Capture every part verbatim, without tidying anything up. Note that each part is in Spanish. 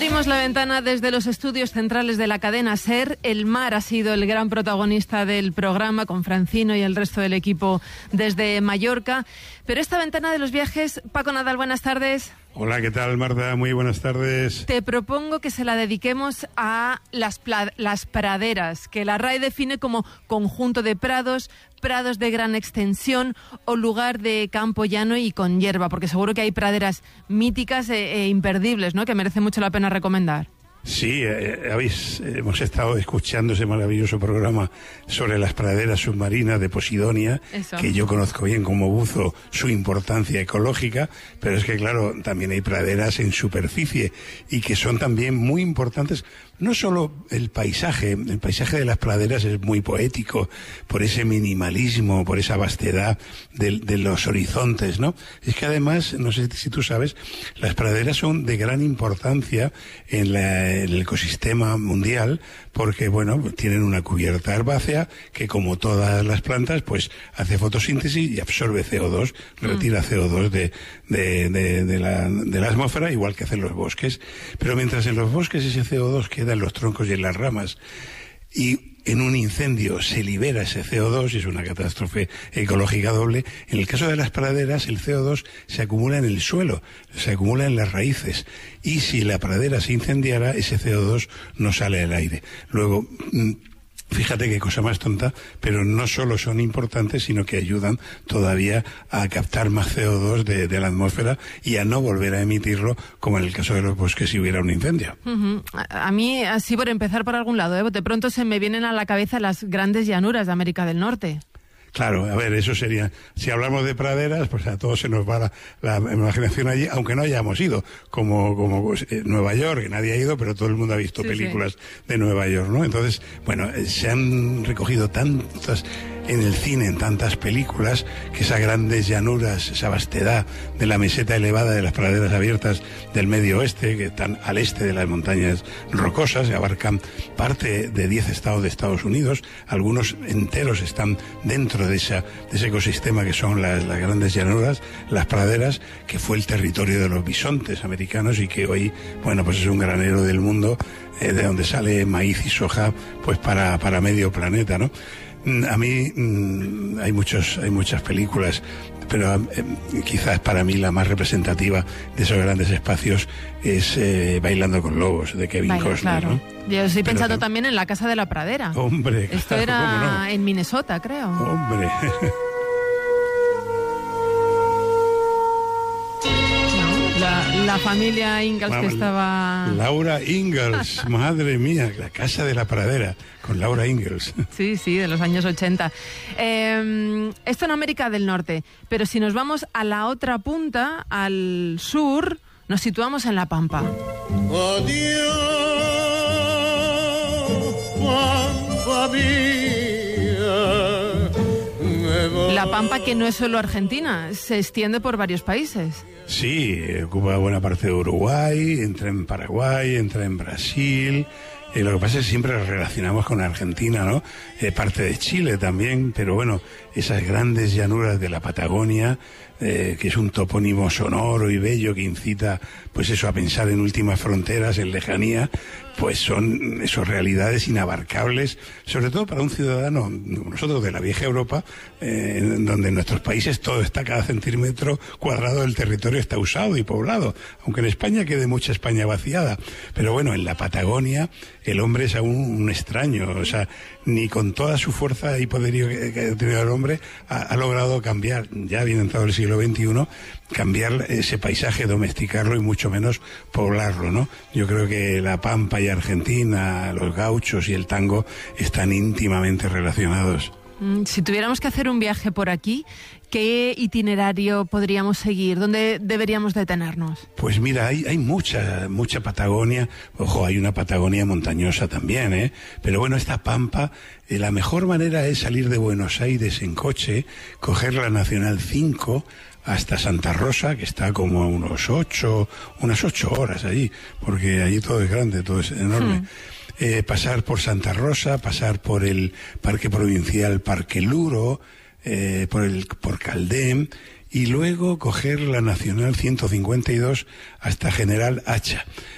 Abrimos la ventana desde los estudios centrales de la cadena SER. El mar ha sido el gran protagonista del programa, con Francino y el resto del equipo desde Mallorca. Pero esta ventana de los viajes, Paco Nadal, buenas tardes. Hola, ¿qué tal, Marta? Muy buenas tardes. Te propongo que se la dediquemos a las, las praderas, que la R A E define como conjunto de prados, prados de gran extensión o lugar de campo llano y con hierba, porque seguro que hay praderas míticas e, e imperdibles, ¿no?, que merece mucho la pena recomendar. Sí, eh, habéis, eh, hemos estado escuchando ese maravilloso programa sobre las praderas submarinas de Posidonia, Eso. que yo conozco bien como buzo su importancia ecológica, pero es que claro, también hay praderas en superficie y que son también muy importantes. No solo el paisaje, el paisaje de las praderas es muy poético por ese minimalismo, por esa vastedad de, de los horizontes, ¿no? Es que además, no sé si tú sabes, las praderas son de gran importancia en, la, en el ecosistema mundial porque, bueno, tienen una cubierta herbácea que, como todas las plantas, pues hace fotosíntesis y absorbe C O dos, retira C O dos de, de, de, de, la, de la atmósfera, igual que hacen los bosques. Pero mientras en los bosques ese C O dos queda en los troncos y en las ramas, y en un incendio se libera ese C O dos y es una catástrofe ecológica doble. En el caso de las praderas, el C O dos se acumula en el suelo, se acumula en las raíces, y si la pradera se incendiara, ese C O dos no sale al aire. Luego, fíjate qué cosa más tonta, pero no solo son importantes, sino que ayudan todavía a captar más C O dos de, de la atmósfera y a no volver a emitirlo, como en el caso de los bosques si hubiera un incendio. Uh-huh. a, a mí, así por empezar por algún lado, ¿eh? de pronto se me vienen a la cabeza las grandes llanuras de América del Norte. Claro, a ver, eso sería, si hablamos de praderas, pues a todos se nos va la, la imaginación allí, aunque no hayamos ido, como, como pues, eh, Nueva York, que nadie ha ido, pero todo el mundo ha visto sí, películas sí. de Nueva York, ¿no? Entonces, bueno, eh, se han recogido tantas en el cine, en tantas películas, que esas grandes llanuras, esa vastedad de la meseta elevada de las praderas abiertas del Medio Oeste, que están al este de las montañas rocosas, que abarcan parte de diez estados de Estados Unidos, algunos enteros están dentro de, esa, de ese ecosistema que son las, las grandes llanuras, las praderas, que fue el territorio de los bisontes americanos y que hoy, bueno, pues es un granero del mundo, eh, de donde sale maíz y soja, pues para, para medio planeta, ¿no? A mí mmm, hay muchos, hay muchas películas, pero eh, quizás para mí la más representativa de esos grandes espacios es eh, Bailando con Lobos, de Kevin Baila, Costner, claro. ¿no? Yo estoy pero pensando tam- también en La Casa de la Pradera. Hombre, Esto claro, era ¿cómo no? en Minnesota, creo. Hombre. La, la familia Ingalls Vamos, que estaba... Laura Ingalls, madre mía, La Casa de la Pradera, con Laura Ingalls. Sí, sí, de los años ochenta. Eh, esto en América del Norte, pero si nos vamos a la otra punta, al sur, nos situamos en La Pampa. Adiós, Pampa mía. La Pampa, que no es solo Argentina, se extiende por varios países. Sí, ocupa buena parte de Uruguay, entra en Paraguay, entra en Brasil. Eh, lo que pasa es que siempre lo relacionamos con Argentina, ¿no? Eh, parte de Chile también, pero bueno, esas grandes llanuras de la Patagonia, eh, que es un topónimo sonoro y bello que incita, pues eso, a pensar en últimas fronteras, en lejanía, pues son esas realidades inabarcables, sobre todo para un ciudadano, como nosotros, de la vieja Europa, eh, en donde en nuestros países todo está, cada centímetro cuadrado del territorio está usado y poblado, aunque en España quede mucha España vaciada. Pero bueno, en la Patagonia el hombre es aún un extraño, o sea, ni con toda su fuerza y poderío que, que ha tenido el hombre ha, ha logrado cambiar, ya bien entrado el siglo veintiuno, cambiar ese paisaje, domesticarlo y mucho menos poblarlo, ¿no? Yo creo que la Pampa y Argentina, los gauchos y el tango están íntimamente relacionados. Si tuviéramos que hacer un viaje por aquí, ¿qué itinerario podríamos seguir? ¿Dónde deberíamos detenernos? Pues mira, hay, hay mucha, mucha Patagonia. Ojo, hay una Patagonia montañosa también, ¿eh? Pero bueno, esta Pampa, eh, la mejor manera es salir de Buenos Aires en coche, coger la Nacional cinco hasta Santa Rosa, que está como a unos ocho, unas ocho horas allí, porque allí todo es grande, todo es enorme. Hmm. Eh, pasar por Santa Rosa, pasar por el Parque Provincial Parque Luro, eh, por el por Caldén, y luego coger la Nacional ciento cincuenta y dos hasta General Hacha.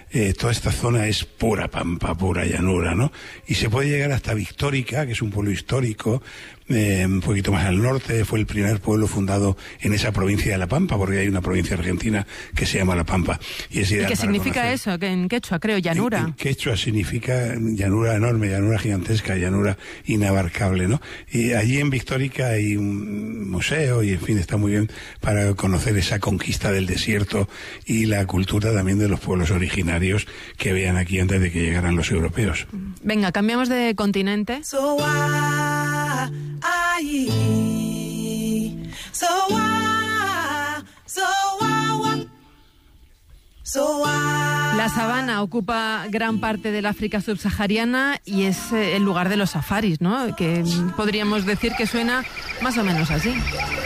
eh, toda esta zona es pura pampa, pura llanura, ¿no? Y se puede llegar hasta Victórica, que es un pueblo histórico, eh, un poquito más al norte. Fue el primer pueblo fundado en esa provincia de La Pampa, porque hay una provincia argentina que se llama La Pampa. ¿Y, es ¿Y qué significa conocer. eso? Que en quechua, creo, llanura. En, en quechua significa llanura enorme, llanura gigantesca, llanura inabarcable, ¿no? Y allí en Victórica hay un museo y, en fin, está muy bien para conocer esa conquista del desierto y la cultura también de los pueblos originarios que vean aquí antes de que llegaran los europeos. Venga, cambiamos de continente. So, I, I, so, I, so, I, so, I. La sabana ocupa gran parte del África subsahariana y es eh, el lugar de los safaris, ¿no? Que podríamos decir que suena más o menos así.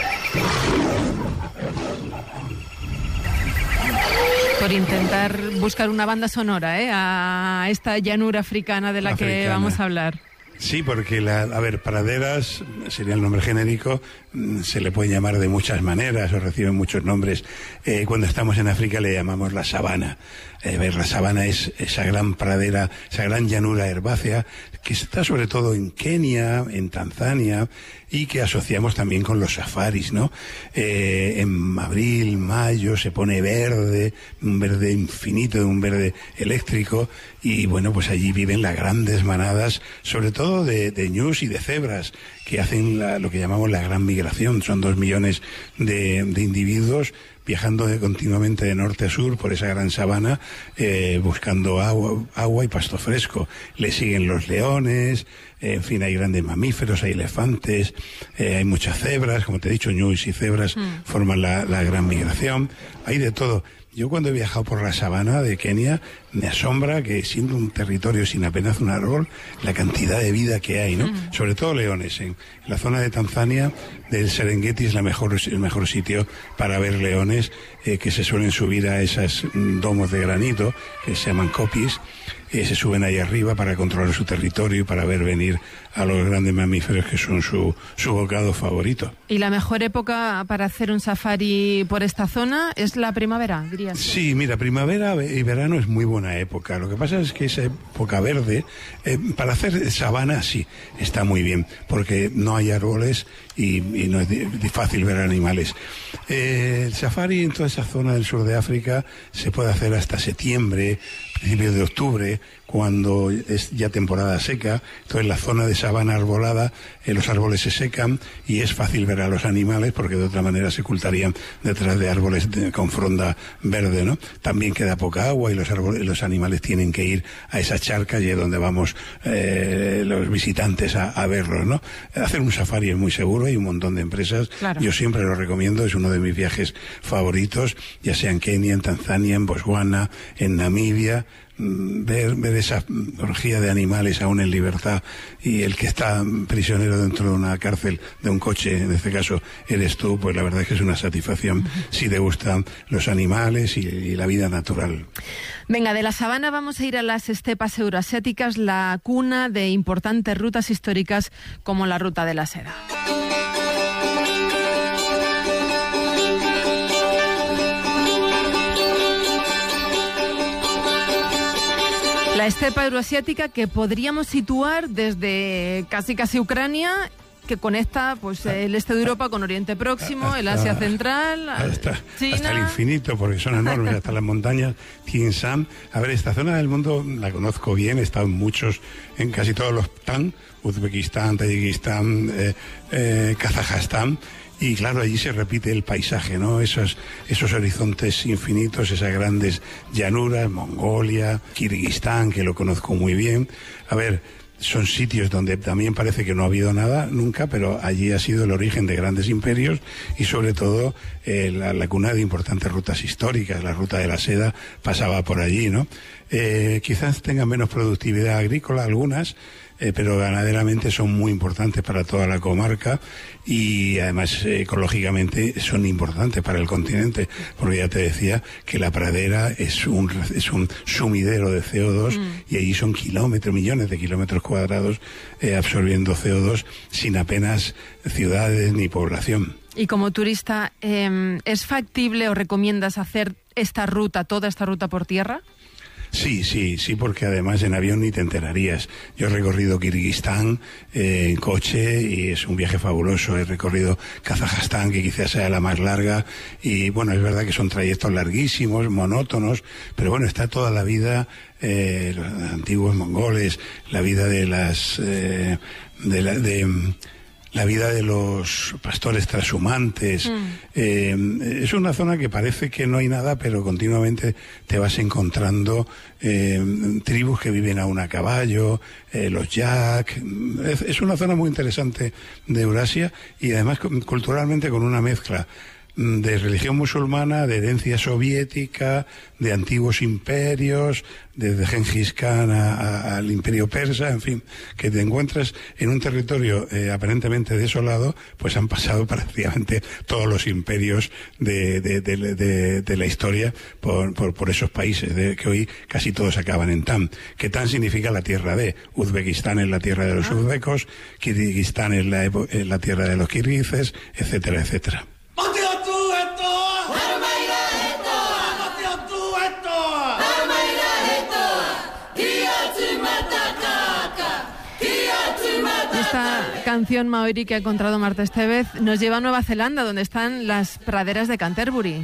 Por intentar buscar una banda sonora, ¿eh? A esta llanura africana de la africana. que vamos a hablar. Sí, porque, la, a ver, praderas sería el nombre genérico, se le puede llamar de muchas maneras o reciben muchos nombres. Eh, cuando estamos en África le llamamos la sabana. Eh, ver, la sabana es esa gran pradera, esa gran llanura herbácea que está sobre todo en Kenia, en Tanzania, y que asociamos también con los safaris, ¿no? Eh, en abril, mayo se pone verde, un verde infinito, un verde eléctrico, y bueno, pues allí viven las grandes manadas, sobre todo de, de ñus y de cebras, que hacen la, lo que llamamos la gran migración. Son dos millones de, de individuos viajando de, continuamente de norte a sur por esa gran sabana, eh, buscando agua, agua y pasto fresco. Le siguen los leones, eh, en fin, hay grandes mamíferos, hay elefantes, eh, hay muchas cebras, como te he dicho, ñus y cebras mm. forman la, la gran migración. Hay de todo. Yo cuando he viajado por la sabana de Kenia, me asombra que, siendo un territorio sin apenas un árbol, la cantidad de vida que hay, ¿no? Mm. Sobre todo leones. En la zona de Tanzania, del Serengeti, es la mejor, el mejor sitio para ver leones, eh, que se suelen subir a esos domos de granito, que se llaman kopis, eh, se suben ahí arriba para controlar su territorio y para ver venir a los grandes mamíferos que son su, su bocado favorito. ¿Y la mejor época para hacer un safari por esta zona es la primavera, dirías? Sí, mira, primavera y verano es muy buena época. Lo que pasa es que esa época verde, eh, para hacer sabana sí, está muy bien, porque no hay árboles y, y no es de, de fácil ver animales. Eh, el safari en toda esa zona del sur de África se puede hacer hasta septiembre, principios de octubre, cuando es ya temporada seca. Entonces, la zona de sabana arbolada, eh, los árboles se secan y es fácil ver a los animales, porque de otra manera se ocultarían detrás de árboles de, con fronda verde, ¿no? También queda poca agua y los árboles, los animales tienen que ir a esa charca, y es donde vamos eh, los visitantes a, a verlos, ¿no? Hacer un safari es muy seguro, hay un montón de empresas. Claro. Yo siempre lo recomiendo, es uno de mis viajes favoritos, ya sea en Kenia, en Tanzania, en Botswana, en Namibia. Ver, ver esa orgía de animales aún en libertad, y el que está prisionero dentro de una cárcel de un coche, en este caso eres tú, pues la verdad es que es una satisfacción si te gustan los animales y, y la vida natural. Venga, de la sabana vamos a ir a las estepas euroasiáticas, la cuna de importantes rutas históricas como la Ruta de la Seda. La estepa euroasiática, que podríamos situar desde casi casi Ucrania, que conecta pues el este de Europa con Oriente Próximo, hasta, el Asia Central, hasta, China. Hasta el infinito, porque son enormes, hasta las montañas Tian Shan. A ver, esta zona del mundo la conozco bien, he estado en muchos, en casi todos los P T A N, Uzbekistán, Tayikistán, eh, eh, Kazajstán. Y claro, allí se repite el paisaje, ¿no? Esos, esos horizontes infinitos, esas grandes llanuras, Mongolia, Kirguistán, que lo conozco muy bien. A ver, son sitios donde también parece que no ha habido nada nunca, pero allí ha sido el origen de grandes imperios y sobre todo eh, la, la cuna de importantes rutas históricas. La Ruta de la Seda pasaba por allí, ¿no? Eh, quizás tengan menos productividad agrícola algunas, Eh, pero ganaderamente son muy importantes para toda la comarca, y además eh, ecológicamente son importantes para el continente, porque ya te decía que la pradera es un, es un sumidero de C O dos mm. y allí son kilómetros, millones de kilómetros cuadrados eh, absorbiendo C O dos sin apenas ciudades ni población. Y como turista, eh, ¿es factible o recomiendas hacer esta ruta, toda esta ruta por tierra? Sí, sí, sí, porque además en avión ni te enterarías. Yo he recorrido Kirguistán eh, en coche y es un viaje fabuloso. He recorrido Kazajstán, que quizás sea la más larga, y bueno, es verdad que son trayectos larguísimos, monótonos, pero bueno, está toda la vida, eh, los antiguos mongoles, la vida de las... Eh, de la... de, la vida de los pastores trashumantes. Mm. Eh, es una zona que parece que no hay nada, pero continuamente te vas encontrando eh, tribus que viven aún a caballo, eh, los yak. Es, es una zona muy interesante de Eurasia y además culturalmente con una mezcla de religión musulmana, de herencia soviética, de antiguos imperios, desde Gengis Khan a, a, al imperio persa, en fin, que te encuentras en un territorio eh, aparentemente desolado, pues han pasado prácticamente todos los imperios de, de, de, de, de la historia por, por, por esos países, de, que hoy casi todos acaban en Tan. Que Tan significa la tierra de. Uzbekistán es la tierra de los uzbecos, Kirguistán es la, es la tierra de los kirguises, etcétera, etcétera. Esta canción maorí que ha encontrado Marta Estevez nos lleva a Nueva Zelanda, donde están las praderas de Canterbury.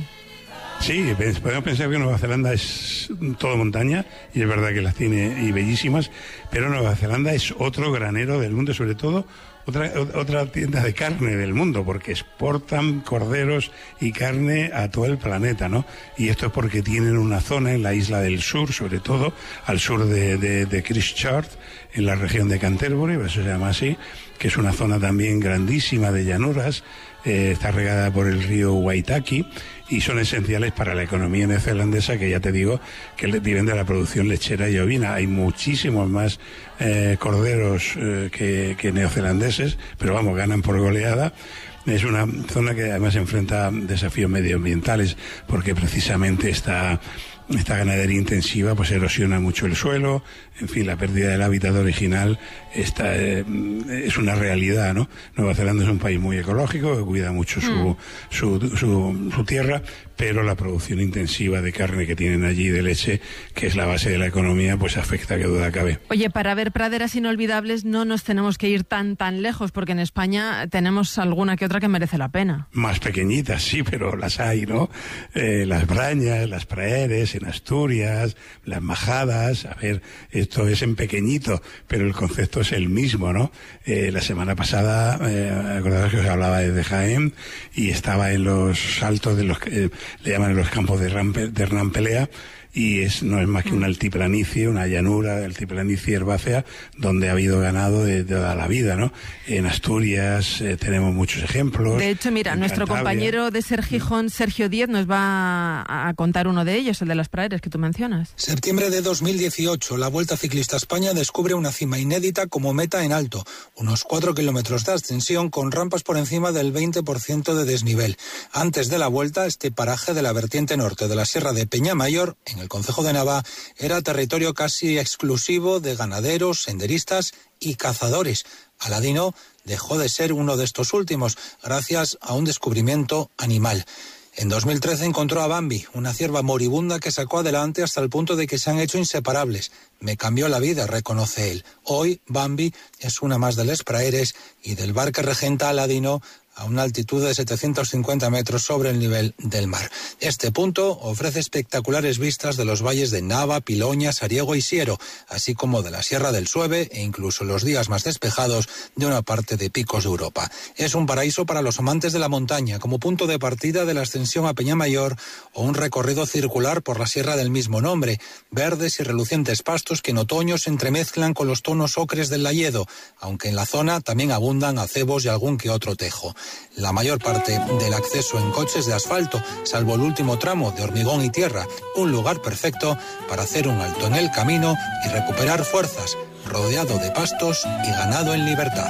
Sí, podemos pensar que Nueva Zelanda es todo montaña, y es verdad que las tiene y bellísimas, pero Nueva Zelanda es otro granero del mundo, sobre todo otra, otra tienda de carne del mundo, porque exportan corderos y carne a todo el planeta, ¿no? Y esto es porque tienen una zona en la isla del sur, sobre todo, al sur de, de, de Christchurch, en la región de Canterbury, eso se llama así, que es una zona también grandísima de llanuras, eh, está regada por el río Waitaki, y son esenciales para la economía neozelandesa, que ya te digo que viven de la producción lechera y ovina. Hay muchísimos más eh, corderos eh, que, que neozelandeses, pero vamos, ganan por goleada. Es una zona que además enfrenta desafíos medioambientales, porque precisamente está... esta ganadería intensiva pues erosiona mucho el suelo, en fin, la pérdida del hábitat original está, eh, es una realidad, ¿no? Nueva Zelanda es un país muy ecológico, que cuida mucho su, mm. su, su, su tierra, pero la producción intensiva de carne que tienen allí, de leche, que es la base de la economía, pues afecta, que duda cabe. Oye, para ver praderas inolvidables no nos tenemos que ir tan tan lejos, porque en España tenemos alguna que otra que merece la pena. Más pequeñitas, sí, pero las hay, ¿no? Eh, las Brañas, las Praeres, en Asturias, las Majadas, a ver, esto es en pequeñito, pero el concepto es el mismo, ¿no? Eh, la semana pasada, eh, acordaros que os hablaba desde Jaén, y estaba en los altos de los que eh, le llaman los campos de, Rampe, de Hernán Pelea, y es, no es más que una altiplanicie, una llanura de altiplanicie herbácea, donde ha habido ganado de, de toda la vida, ¿no? En Asturias eh, tenemos muchos ejemplos. De hecho, mira, nuestro Cantabria. Compañero de Ser Gijón, Sergio Díez, nos va a contar uno de ellos, el de las praderas que tú mencionas. Septiembre de dos mil dieciocho, la Vuelta Ciclista a España descubre una cima inédita como meta en alto, unos cuatro kilómetros de ascensión con rampas por encima del veinte por ciento de desnivel. Antes de la Vuelta, este paraje de la vertiente norte de la Sierra de Peñamayor, en el concejo de Nava, era territorio casi exclusivo de ganaderos, senderistas y cazadores. Aladino dejó de ser uno de estos últimos gracias a un descubrimiento animal. En dos mil trece encontró a Bambi, una cierva moribunda que sacó adelante hasta el punto de que se han hecho inseparables. Me cambió la vida, reconoce él. Hoy Bambi es una más de Les Praeres y del bar que regenta Aladino, a una altitud de setecientos cincuenta metros sobre el nivel del mar. Este punto ofrece espectaculares vistas de los valles de Nava, Piloña, Sariego y Siero, así como de la Sierra del Sueve e incluso los días más despejados de una parte de picos de Europa. Es un paraíso para los amantes de la montaña, como punto de partida de la ascensión a Peñamayor o un recorrido circular por la sierra del mismo nombre, verdes y relucientes pastos que en otoño se entremezclan con los tonos ocres del layedo, aunque en la zona también abundan acebos y algún que otro tejo. La mayor parte del acceso en coches de asfalto, salvo el último tramo de hormigón y tierra, un lugar perfecto para hacer un alto en el camino y recuperar fuerzas, rodeado de pastos y ganado en libertad.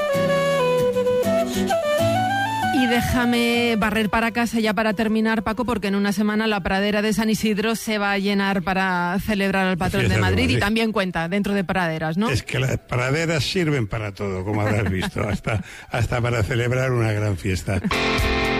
Y déjame barrer para casa ya para terminar, Paco, porque en una semana la pradera de San Isidro se va a llenar para celebrar al patrón de Madrid, y también cuenta dentro de praderas, ¿no? Es que las praderas sirven para todo, como habrás visto, hasta, hasta para celebrar una gran fiesta.